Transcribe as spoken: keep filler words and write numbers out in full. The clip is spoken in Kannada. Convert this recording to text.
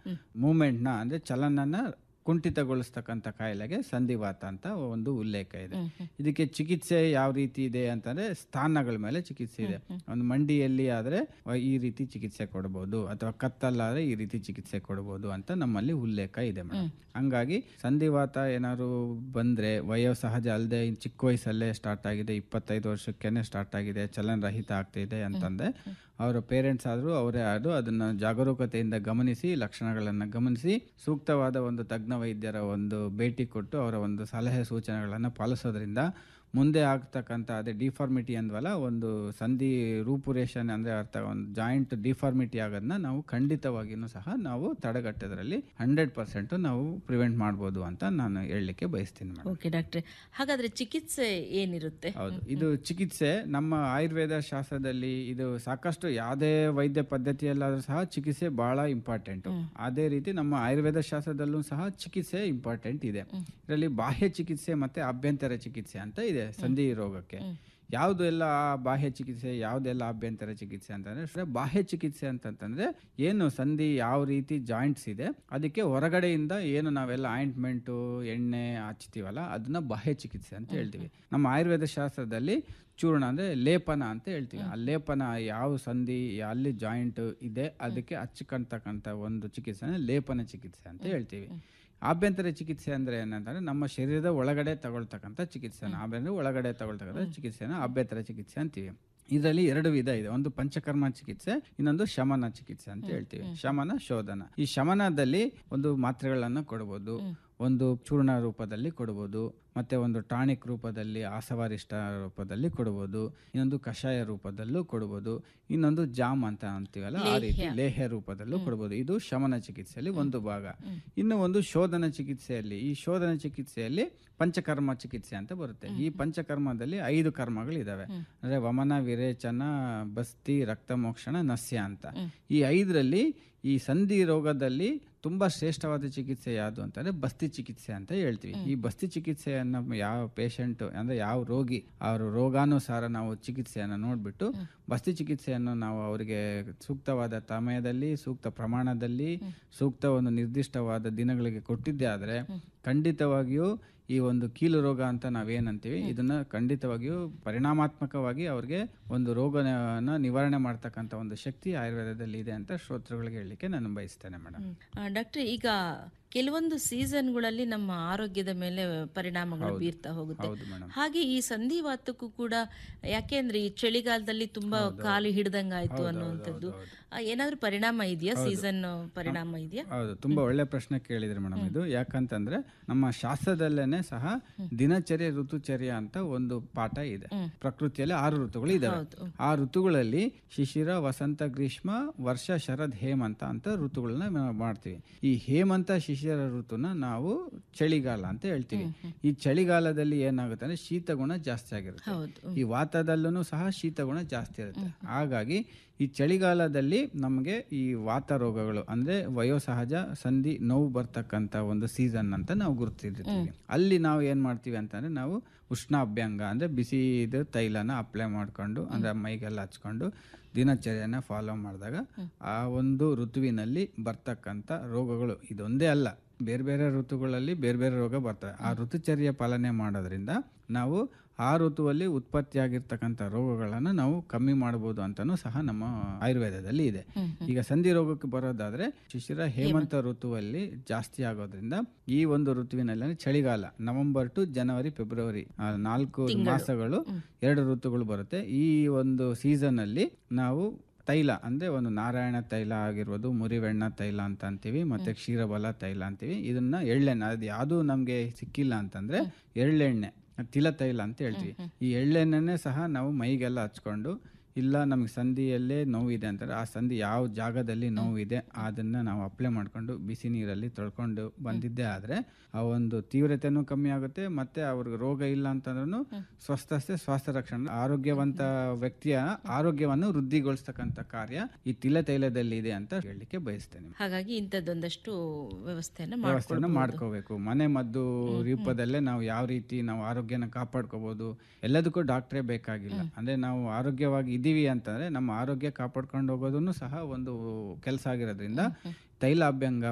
ಮೂಮೆಂಟ್ನ ಅಂದರೆ ಚಲನನ ಕುಂಠಿತಗೊಳಿಸ್ತಕ್ಕಂಥ ಕಾಯಿಲೆಗೆ ಸಂಧಿವಾತ ಅಂತ ಒಂದು ಉಲ್ಲೇಖ ಇದೆ. ಇದಕ್ಕೆ ಚಿಕಿತ್ಸೆ ಯಾವ ರೀತಿ ಇದೆ ಅಂತಂದ್ರೆ ಸ್ಥಾನಗಳ ಮೇಲೆ ಚಿಕಿತ್ಸೆ ಇದೆ. ಒಂದು ಮಂಡಿಯಲ್ಲಿ ಆದರೆ ಈ ರೀತಿ ಚಿಕಿತ್ಸೆ ಕೊಡಬಹುದು, ಅಥವಾ ಕತ್ತಲ್ಲಾದ್ರೆ ಈ ರೀತಿ ಚಿಕಿತ್ಸೆ ಕೊಡಬಹುದು ಅಂತ ನಮ್ಮಲ್ಲಿ ಉಲ್ಲೇಖ ಇದೆ ಮೇಡಮ್. ಹಂಗಾಗಿ ಸಂಧಿವಾತ ಏನಾದ್ರು ಬಂದ್ರೆ ವಯೋಸಹಜ ಅಲ್ಲದೆ ಚಿಕ್ಕ ವಯಸ್ಸಲ್ಲೇ ಸ್ಟಾರ್ಟ್ ಆಗಿದೆ, ಇಪ್ಪತ್ತೈದು ವರ್ಷಕ್ಕೇನೆ ಸ್ಟಾರ್ಟ್ ಆಗಿದೆ, ಚಲನರಹಿತ ಆಗ್ತಿದೆ ಅಂತಂದ್ರೆ ಅವರ ಪೇರೆಂಟ್ಸ್ ಆದರೂ ಅವರೇ ಆದರೂ ಅದನ್ನು ಜಾಗರೂಕತೆಯಿಂದ ಗಮನಿಸಿ, ಲಕ್ಷಣಗಳನ್ನು ಗಮನಿಸಿ, ಸೂಕ್ತವಾದ ಒಂದು ತಜ್ಞ ವೈದ್ಯರ ಒಂದು ಭೇಟಿ ಕೊಟ್ಟು ಅವರ ಒಂದು ಸಲಹೆ ಸೂಚನೆಗಳನ್ನು ಪಾಲಿಸೋದ್ರಿಂದ ಮುಂದೆ ಆಗ್ತಕ್ಕಂಥ ಅದೇ ಡಿಫಾರ್ಮಿಟಿ ಅಂದ್ವಲ್ಲ, ಒಂದು ಸಂಧಿ ರೂಪುರೇಷಣೆ ಅಂದರೆ ಅರ್ಥ ಒಂದು ಜಾಯಿಂಟ್ ಡಿಫಾರ್ಮಿಟಿ ಆಗೋದನ್ನ ನಾವು ಖಂಡಿತವಾಗಿಯೂ ಸಹ ನಾವು ತಡೆಗಟ್ಟೋದ್ರಲ್ಲಿ ಹಂಡ್ರೆಡ್ ಪರ್ಸೆಂಟ್ ನಾವು ಪ್ರಿವೆಂಟ್ ಮಾಡ್ಬೋದು ಅಂತ ನಾನು ಹೇಳಲಿಕ್ಕೆ ಬಯಸ್ತೀನಿ ಮೇಡಮ್. ಓಕೆ ಡಾಕ್ಟ್ರೆ, ಹಾಗಾದ್ರೆ ಚಿಕಿತ್ಸೆ ಏನಿರುತ್ತೆ? ಹೌದು, ಇದು ಚಿಕಿತ್ಸೆ ನಮ್ಮ ಆಯುರ್ವೇದ ಶಾಸ್ತ್ರದಲ್ಲಿ ಇದು ಸಾಕಷ್ಟು ಯಾವುದೇ ವೈದ್ಯ ಪದ್ಧತಿಯಲ್ಲಾದ್ರೂ ಸಹ ಚಿಕಿತ್ಸೆ ಬಹಳ ಇಂಪಾರ್ಟೆಂಟ್. ಅದೇ ರೀತಿ ನಮ್ಮ ಆಯುರ್ವೇದ ಶಾಸ್ತ್ರದಲ್ಲೂ ಸಹ ಚಿಕಿತ್ಸೆ ಇಂಪಾರ್ಟೆಂಟ್ ಇದೆ. ಇದರಲ್ಲಿ ಬಾಹ್ಯ ಚಿಕಿತ್ಸೆ ಮತ್ತೆ ಅಭ್ಯಂತರ ಚಿಕಿತ್ಸೆ ಅಂತ ಇದೆ ಸಂಧಿ ರೋಗಕ್ಕೆ. ಯಾವುದು ಎಲ್ಲ ಬಾಹ್ಯ ಚಿಕಿತ್ಸೆ, ಯಾವುದೆಲ್ಲ ಆಭ್ಯಂತರ ಚಿಕಿತ್ಸೆ ಅಂತಂದ್ರೆ, ಬಾಹ್ಯ ಚಿಕಿತ್ಸೆ ಅಂತಂತಂದ್ರೆ ಏನು ಸಂಧಿ ಯಾವ ರೀತಿ ಜಾಯಿಂಟ್ಸ್ ಇದೆ ಅದಕ್ಕೆ ಹೊರಗಡೆಯಿಂದ ಏನು ನಾವೆಲ್ಲ ಆಯಿಂಟ್ಮೆಂಟು ಎಣ್ಣೆ ಹಚ್ತೀವಲ್ಲ ಅದನ್ನ ಬಾಹ್ಯ ಚಿಕಿತ್ಸೆ ಅಂತ ಹೇಳ್ತೀವಿ. ನಮ್ಮ ಆಯುರ್ವೇದ ಶಾಸ್ತ್ರದಲ್ಲಿ ಚೂರ್ಣ ಅಂದ್ರೆ ಲೇಪನ ಅಂತ ಹೇಳ್ತೀವಿ. ಆ ಲೇಪನ ಯಾವ ಸಂಧಿ ಅಲ್ಲಿ ಜಾಯಿಂಟ್ ಇದೆ ಅದಕ್ಕೆ ಹಚ್ಕೊಂತಕ್ಕಂಥ ಒಂದು ಚಿಕಿತ್ಸೆನ ಲೇಪನ ಚಿಕಿತ್ಸೆ ಅಂತ ಹೇಳ್ತೀವಿ. ಆಭ್ಯಂತರ ಚಿಕಿತ್ಸೆ ಅಂದ್ರೆ ಏನಂತಂದ್ರೆ ನಮ್ಮ ಶರೀರದ ಒಳಗಡೆ ತಗೊಳ್ತಕ್ಕಂಥ ಚಿಕಿತ್ಸೆನ ಆಭ್ಯಂತರ ಒಳಗಡೆ ತಗೊಳ್ತಕ್ಕಂಥ ಚಿಕಿತ್ಸೆನ ಆಭ್ಯಂತರ ಚಿಕಿತ್ಸೆ ಅಂತೀವಿ. ಇದರಲ್ಲಿ ಎರಡು ವಿಧ ಇದೆ, ಒಂದು ಪಂಚಕರ್ಮ ಚಿಕಿತ್ಸೆ, ಇನ್ನೊಂದು ಶಮನ ಚಿಕಿತ್ಸೆ ಅಂತ ಹೇಳ್ತೀವಿ. ಶಮನ, ಶೋಧನ. ಈ ಶಮನದಲ್ಲಿ ಒಂದು ಮಾತ್ರೆಗಳನ್ನು ಕೊಡಬಹುದು, ಒಂದು ಚೂರ್ಣ ರೂಪದಲ್ಲಿ ಕೊಡಬಹುದು, ಮತ್ತೆ ಒಂದು ಟಾನಿಕ್ ರೂಪದಲ್ಲಿ ಆಸವಾರಿಷ್ಟ ರೂಪದಲ್ಲಿ ಕೊಡಬಹುದು, ಇನ್ನೊಂದು ಕಷಾಯ ರೂಪದಲ್ಲೂ ಕೊಡಬಹುದು, ಇನ್ನೊಂದು ಜಾಮ್ ಅಂತ ಅಂತೀವಲ್ಲ ಆ ರೀತಿ ಲೇಹ್ಯ ರೂಪದಲ್ಲೂ ಕೊಡಬಹುದು. ಇದು ಶಮನ ಚಿಕಿತ್ಸೆಯಲ್ಲಿ ಒಂದು ಭಾಗ. ಇನ್ನು ಒಂದು ಶೋಧನ ಚಿಕಿತ್ಸೆಯಲ್ಲಿ, ಈ ಶೋಧನ ಚಿಕಿತ್ಸೆಯಲ್ಲಿ ಪಂಚಕರ್ಮ ಚಿಕಿತ್ಸೆ ಅಂತ ಬರುತ್ತೆ. ಈ ಪಂಚಕರ್ಮದಲ್ಲಿ ಐದು ಕರ್ಮಗಳಿದಾವೆ, ಅಂದ್ರೆ ವಮನ, ವಿರೇಚನ, ಬಸ್ತಿ, ರಕ್ತಮೋಕ್ಷಣ, ನಸ್ಯ ಅಂತ. ಈ ಐದರಲ್ಲಿ ಈ ಸಂಧಿ ರೋಗದಲ್ಲಿ ತುಂಬಾ ಶ್ರೇಷ್ಠವಾದ ಚಿಕಿತ್ಸೆ ಯಾವುದು ಅಂತಂದ್ರೆ ಬಸ್ತಿ ಚಿಕಿತ್ಸೆ ಅಂತ ಹೇಳ್ತೀವಿ. ಈ ಬಸ್ತಿ ಚಿಕಿತ್ಸೆಯನ್ನು ಯಾವ ಪೇಷಂಟ್ ಅಂದ್ರೆ ಯಾವ ರೋಗಿ ಅವರ ರೋಗಾನುಸಾರ ನಾವು ಚಿಕಿತ್ಸೆಯನ್ನು ನೋಡ್ಬಿಟ್ಟು ಬಸ್ತಿ ಚಿಕಿತ್ಸೆಯನ್ನು ನಾವು ಅವರಿಗೆ ಸೂಕ್ತವಾದ ಸಮಯದಲ್ಲಿ, ಸೂಕ್ತ ಪ್ರಮಾಣದಲ್ಲಿ, ಸೂಕ್ತ ಒಂದು ನಿರ್ದಿಷ್ಟವಾದ ದಿನಗಳಿಗೆ ಕೊಟ್ಟಿದ್ದೇ ಆದ್ರೆ ಖಂಡಿತವಾಗಿಯೂ ಈ ಒಂದು ಕೀಲು ರೋಗ ಅಂತ ನಾವೇನಂತೀವಿ ಇದನ್ನ ಖಂಡಿತವಾಗಿಯೂ ಪರಿಣಾಮಾತ್ಮಕವಾಗಿ ಅವ್ರಿಗೆ ಒಂದು ರೋಗನ ನಿವಾರಣೆ ಮಾಡ್ತಕ್ಕಂಥ ಒಂದು ಶಕ್ತಿ ಆಯುರ್ವೇದದಲ್ಲಿ ಇದೆ ಅಂತ ಶ್ರೋತೃಗಳಿಗೆ ಹೇಳಲಿಕ್ಕೆ ನಾನು ಬಯಸ್ತೇನೆ ಮೇಡಮ್. ಡಾಕ್ಟ್ರೆ, ಈಗ ಕೆಲವೊಂದು ಸೀಸನ್ಗಳಲ್ಲಿ ನಮ್ಮ ಆರೋಗ್ಯದ ಮೇಲೆ ಪರಿಣಾಮಗಳು ಬೀರ್ತಾ ಹೋಗುತ್ತೆ. ಹಾಗೆ ಈ ಸಂಧಿವಾತಕ್ಕೂ ಕೂಡ, ಯಾಕೆಂದ್ರೆ ಈ ಚಳಿಗಾಲದಲ್ಲಿ ತುಂಬಾ ಕಾಲು ಹಿಡ್ದಂಗಾಯ್ತು ಅನ್ನುವಂಥದ್ದು ಏನಾದ್ರೂ ಪರಿಣಾಮ ಇದೆಯಾ? ಸೀಸನ್ ಪರಿಣಾಮ ಇದೆಯಾ? ಹೌದು, ತುಂಬಾ ಒಳ್ಳೆ ಪ್ರಶ್ನೆ ಕೇಳಿದ್ರೆ ಮೇಡಮ್ ಇದು. ಯಾಕಂತಂದ್ರೆ ನಮ್ಮ ಶಾಸ್ತ್ರದಲ್ಲೇನೆ ಸಹ ದಿನಚರ್ಯ ಋತುಚರ್ಯ ಅಂತ ಒಂದು ಪಾಠ ಇದೆ. ಪ್ರಕೃತಿಯಲ್ಲಿ ಆರು ಋತುಗಳು ಇದಾವೆ. ಆ ಋತುಗಳಲ್ಲಿ ಶಿಶಿರ, ವಸಂತ, ಗ್ರೀಷ್ಮ, ವರ್ಷ, ಶರದ್, ಹೇಮಂತ ಅಂತ ಋತುಗಳನ್ನ ನಾವು ಮಾಡ್ತೀವಿ. ಈ ಹೇಮಂತ ಶಿಶಿರ ಋತುನ ನಾವು ಚಳಿಗಾಲ ಅಂತ ಹೇಳ್ತೀವಿ. ಈ ಚಳಿಗಾಲದಲ್ಲಿ ಏನಾಗುತ್ತೆ ಅಂದ್ರೆ ಶೀತಗುಣ ಜಾಸ್ತಿ ಆಗಿರುತ್ತೆ. ಈ ವಾತದಲ್ಲೂ ಸಹ ಶೀತಗುಣ ಜಾಸ್ತಿ ಇರುತ್ತೆ. ಹಾಗಾಗಿ ಈ ಚಳಿಗಾಲದಲ್ಲಿ ನಮಗೆ ಈ ವಾತ ರೋಗಗಳು ಅಂದ್ರೆ ವಯೋಸಹಜ ಸಂಧಿ ನೋವು ಬರ್ತಕ್ಕಂಥ ಒಂದು ಸೀಸನ್ ಅಂತ ನಾವು ಗುರುತಿರ್ತೀವಿ. ಅಲ್ಲಿ ನಾವು ಏನ್ ಮಾಡ್ತೀವಿ ಅಂತಂದ್ರೆ ನಾವು ಉಷ್ಣಾಭ್ಯಂಗ ಅಂದ್ರೆ ಬಿಸಿ ತೈಲನ ಅಪ್ಲೈ ಮಾಡ್ಕೊಂಡು ಅಂದ್ರೆ ಮೈಗೆಲ್ಲ ಹಚ್ಕೊಂಡು ದಿನಚರ್ಯನ ಫಾಲೋ ಮಾಡಿದಾಗ ಆ ಒಂದು ಋತುವಿನಲ್ಲಿ ಬರ್ತಕ್ಕಂಥ ರೋಗಗಳು ಇದೊಂದೇ ಅಲ್ಲ, ಬೇರೆ ಬೇರೆ ಋತುಗಳಲ್ಲಿ ಬೇರೆ ಬೇರೆ ರೋಗ ಬರ್ತವೆ. ಆ ಋತುಚರ್ಯ ಪಾಲನೆ ಮಾಡೋದ್ರಿಂದ ನಾವು ಆ ಋತುವಲ್ಲಿ ಉತ್ಪತ್ತಿಯಾಗಿರ್ತಕ್ಕಂಥ ರೋಗಗಳನ್ನು ನಾವು ಕಮ್ಮಿ ಮಾಡಬಹುದು ಅಂತಾನೂ ಸಹ ನಮ್ಮ ಆಯುರ್ವೇದದಲ್ಲಿ ಇದೆ. ಈಗ ಸಂಧಿ ರೋಗಕ್ಕೆ ಬರೋದಾದ್ರೆ ಶಿಶಿರ ಹೇಮಂತ ಋತುವಲ್ಲಿ ಜಾಸ್ತಿ ಆಗೋದ್ರಿಂದ ಈ ಒಂದು ಋತುವಿನಲ್ಲಿ ಚಳಿಗಾಲ ನವೆಂಬರ್ ಟು ಜನವರಿ, ಫೆಬ್ರವರಿ ನಾಲ್ಕು ಮಾಸಗಳು ಎರಡು ಋತುಗಳು ಬರುತ್ತೆ. ಈ ಒಂದು ಸೀಸನ್ ಅಲ್ಲಿ ನಾವು ತೈಲ ಅಂದ್ರೆ ಒಂದು ನಾರಾಯಣ ತೈಲ ಆಗಿರ್ಬೋದು, ಮುರಿವೆಣ್ಣ ತೈಲ ಅಂತ ಅಂತೀವಿ, ಮತ್ತೆ ಕ್ಷೀರಬಲ ತೈಲ ಅಂತೀವಿ. ಇದನ್ನ ಎಳ್ಳೆಣ್ಣೆ, ಅದು ಯಾವುದು ನಮ್ಗೆ ಸಿಕ್ಕಿಲ್ಲ ಅಂತಂದ್ರೆ ಎಳ್ಳೆಣ್ಣೆ, ತಿಲ ತೈಲ ಅಂತ ಹೇಳ್ತೀವಿ. ಈ ಎಳ್ಳೆಣ್ಣೆನೆ ಸಹ ನಾವು ಮೈಗೆಲ್ಲ ಹಚ್ಕೊಂಡು, ಇಲ್ಲ ನಮಗೆ ಸಂಧಿಯಲ್ಲೇ ನೋವಿದೆ ಅಂತಾರೆ, ಆ ಸಂಧಿ ಯಾವ ಜಾಗದಲ್ಲಿ ನೋವಿದೆ ಅದನ್ನ ನಾವು ಅಪ್ಲೈ ಮಾಡ್ಕೊಂಡು ಬಿಸಿ ನೀರಲ್ಲಿ ತೊಳ್ಕೊಂಡು ಬಂದಿದ್ದೇ ಆದ್ರೆ ಆ ಒಂದು ತೀವ್ರತೆನೂ ಕಮ್ಮಿ ಆಗುತ್ತೆ, ಮತ್ತೆ ಅವ್ರಿಗೆ ರೋಗ ಇಲ್ಲ ಅಂತಂದ್ರೂ ಸ್ವಸ್ಥತೆ ಸ್ವಾಸ್ಥ್ಯ ರಕ್ಷಣೆ ಆರೋಗ್ಯವಂತ ವ್ಯಕ್ತಿಯ ಆರೋಗ್ಯವನ್ನು ವೃದ್ಧಿಗೊಳಿಸ್ತಕ್ಕಂಥ ಕಾರ್ಯ ಈ ತಿಲ ತೈಲದಲ್ಲಿ ಇದೆ ಅಂತ ಹೇಳಲಿಕ್ಕೆ ಬಯಸ್ತೇನೆ. ಹಾಗಾಗಿ ಇಂಥದ್ದೊಂದಷ್ಟು ವ್ಯವಸ್ಥೆಯನ್ನು ವ್ಯವಸ್ಥೆಯನ್ನು ಮಾಡ್ಕೋಬೇಕು. ಮನೆ ಮದ್ದು ರೂಪದಲ್ಲೇ ನಾವು ಯಾವ ರೀತಿ ನಾವು ಆರೋಗ್ಯನ ಕಾಪಾಡ್ಕೋಬಹುದು, ಎಲ್ಲದಕ್ಕೂ ಡಾಕ್ಟ್ರೇ ಬೇಕಾಗಿಲ್ಲ. ಅಂದ್ರೆ ನಾವು ಆರೋಗ್ಯವಾಗಿ ಇದೀವಿ ಅಂತಂದ್ರೆ ನಮ್ಮ ಆರೋಗ್ಯ ಕಾಪಾಡ್ಕೊಂಡು ಹೋಗೋದನ್ನು ಸಹ ಒಂದು ಕೆಲಸ ಆಗಿರೋದ್ರಿಂದ ತೈಲ ಅಭ್ಯಂಗ